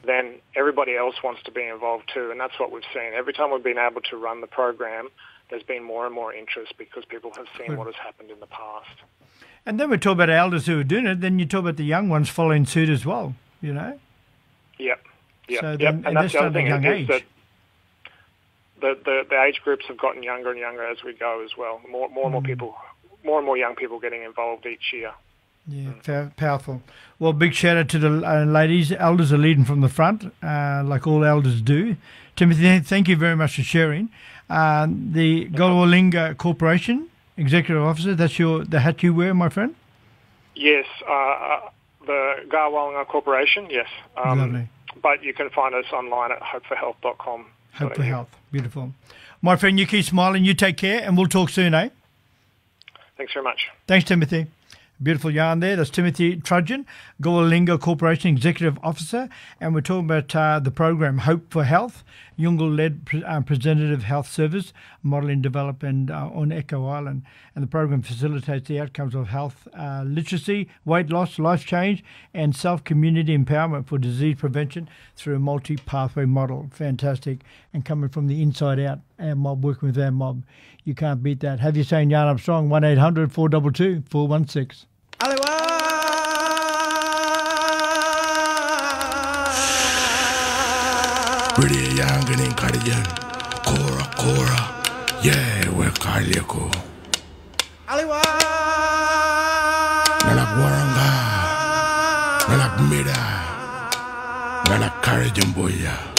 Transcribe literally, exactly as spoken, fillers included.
then everybody else wants to be involved too, and that's what we've seen. Every time we've been able to run the program, there's been more and more interest because people have seen Good. what has happened in the past. And then we talk about elders who are doing it, then you talk about the young ones following suit as well, you know? Yep, yep, so yep. Then, and that's the other thing, young is age. that the, the, the age groups have gotten younger and younger as we go as well. More, more and more Mm. people, more and more young people getting involved each year. Yeah, mm. powerful. Well, big shout out to the uh, ladies. Elders are leading from the front, uh, like all elders do. Timothy, thank you very much for sharing. Uh, the Gulwalinga Corporation Executive Officer, that's your the hat you wear, my friend? Yes, uh, the Gulwalinga Corporation, yes. Um, Lovely. But you can find us online at hope for health dot com. Hope for Health, beautiful. My friend, you keep smiling, you take care, and we'll talk soon, eh? Thanks very much. Thanks, Timothy. Beautiful yarn there. That's Timothy Trudgeon, Gulwalinga Corporation Executive Officer, and we're talking about uh, the program Hope for Health, Yungal-led pre- uh, Preventative Health Service, modelling development uh, on Echo Island. And the program facilitates the outcomes of health uh, literacy, weight loss, life change, and self-community empowerment for disease prevention through a multi-pathway model. Fantastic. And coming from the inside out, our mob, working with our mob. You can't beat that. Have you saying Yarn Up Strong, one eight hundred four two two four one six. Pretty young and intelligent. Cora, Cora. Yeah, we're Kaliko. Aliwa. Nanak Waranga. Nanak Mida. Nanak Karajamboya.